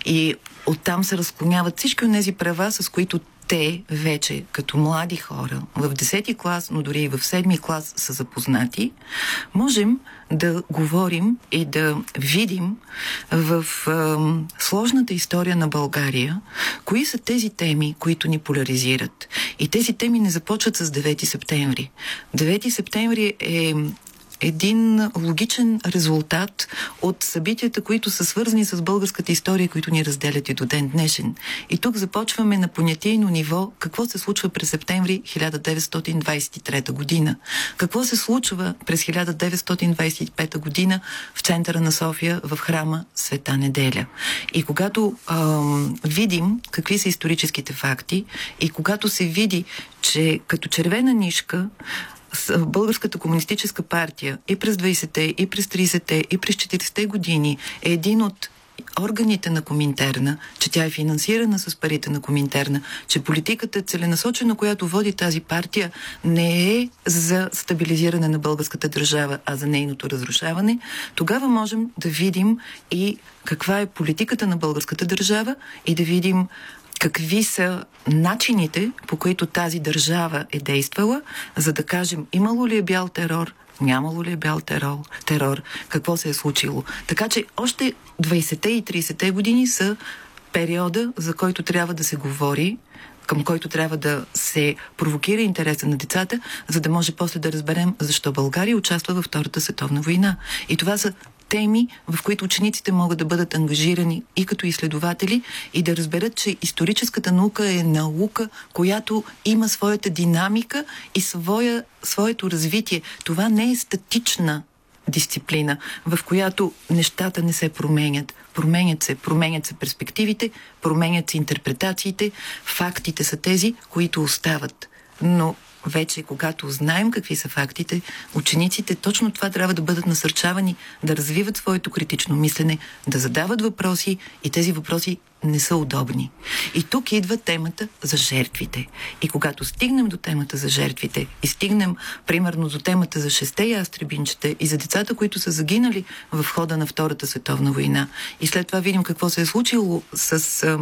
И оттам се разклоняват всички от тези права, с които те вече като млади хора в 10-ти клас, но дори и в 7-ми клас са запознати, можем да говорим и да видим в сложната история на България кои са тези теми, които ни поляризират. И тези теми не започват с 9 септември. 9 септември е един логичен резултат от събитията, които са свързани с българската история, които ни разделят и до ден днешен. И тук започваме на понятийно ниво какво се случва през септември 1923 година. Какво се случва през 1925 година в центъра на София, в храма Света Неделя. И когато видим какви са историческите факти и когато се види, че като червена нишка Българската комунистическа партия и през 20-те, и през 30-те, и през 40-те години е един от органите на Коминтерна, че тя е финансирана с парите на Коминтерна, че политиката целенасочена, която води тази партия, не е за стабилизиране на българската държава, а за нейното разрушаване, тогава можем да видим и каква е политиката на българската държава и да видим какви са начините, по които тази държава е действала, за да кажем, имало ли е бял терор, нямало ли е бял терор, какво се е случило. Така че още 20-те и 30-те години са периода, за който трябва да се говори, към който трябва да се провокира интереса на децата, за да може после да разберем защо България участва във Втората световна война. И това са теми, в които учениците могат да бъдат ангажирани и като изследователи и да разберат, че историческата наука е наука, която има своята динамика и своето развитие. Това не е статична дисциплина, в която нещата не се променят. Променят се перспективите, променят се интерпретациите, фактите са тези, които остават. Но вече, когато знаем какви са фактите, учениците точно това трябва да бъдат насърчавани да развиват своето критично мислене, да задават въпроси и тези въпроси не са удобни. И тук идва темата за жертвите. И когато стигнем до темата за жертвите и стигнем, примерно, до темата за 6-те ястребинчета и за децата, които са загинали в хода на Втората световна война, и след това видим какво се е случило с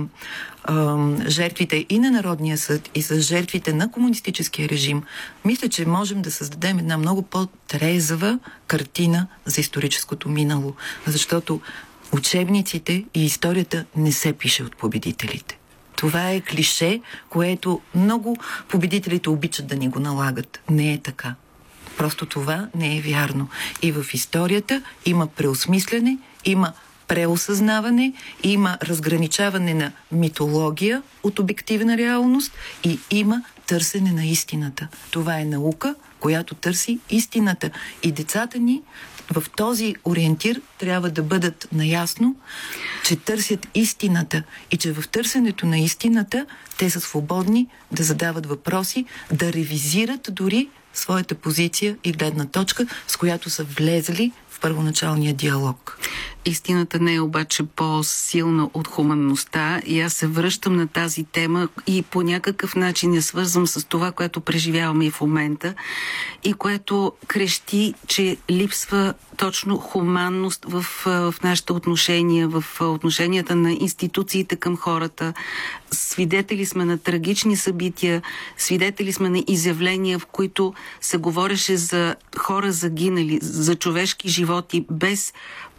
жертвите и на Народния съд, и с жертвите на комунистическия режим, мисля, че можем да създадем една много по-трезвава картина за историческото минало. Защото учебниците и историята не се пише от победителите. Това е клише, което много победителите обичат да ни го налагат. Не е така. Просто това не е вярно. И в историята има преосмислене, има преосъзнаване, има разграничаване на митология от обективна реалност и има търсене на истината. Това е наука, която търси истината. И децата ни в този ориентир трябва да бъдат наясно, че търсят истината и че в търсенето на истината те са свободни да задават въпроси, да ревизират дори своята позиция и гледна точка, с която са влезли в първоначалния диалог. Истината не е обаче по-силна от хуманността и аз се връщам на тази тема и по някакъв начин я свързвам с това, което преживяваме и в момента и което крещи, че липсва точно хуманност в нашите отношения, в отношенията на институциите към хората. Свидетели сме на трагични събития, свидетели сме на изявления, в които се говореше за хора загинали, за човешки животи, без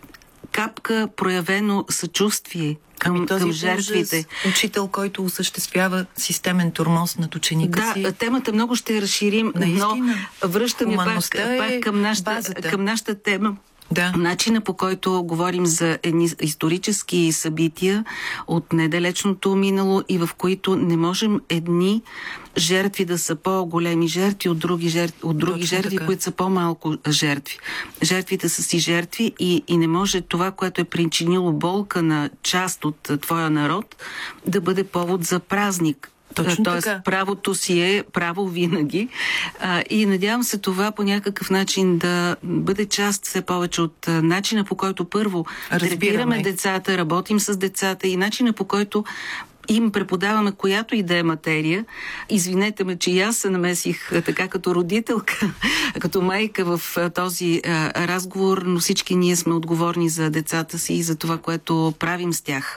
капка проявено съчувствие към жертвите. Учител, който осъществява системен тормоз над ученика си. Да, темата много ще разширим, но връщаме пак към нашата тема. Да. Начина, по който говорим за едни исторически събития от недалечното минало и в които не можем едни жертви да са по-големи жертви от други жертви, които са по-малко жертви. Жертвите са си жертви и не може това, което е причинило болка на част от твоя народ, да бъде повод за празник. Тоест, правото си е право винаги. И надявам се това по някакъв начин да бъде част все повече от начина, по който първо третираме децата, работим с децата и начина, по който им преподаваме която и да е материя. Извинете ме, че и аз се намесих така като родителка, като майка в този разговор, но всички ние сме отговорни за децата си и за това, което правим с тях.